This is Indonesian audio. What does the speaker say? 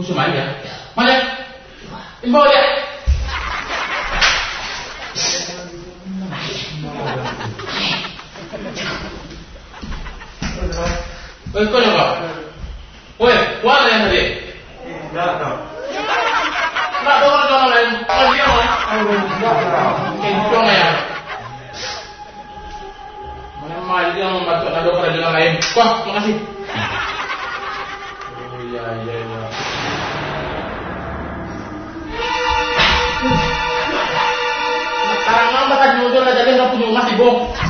Musuh aja. Mana? Bawa dia. Kau apa? Woi, mana yang tadi? Enggak tahu. Enggak tahu orang lain. Kalau dia mana? Kencang ya. Mana dia membantu nado kerajaan lain. Wah, makasih. Oh iya. Sekarang nama tadi muncul jadi nggak punya emas ibu.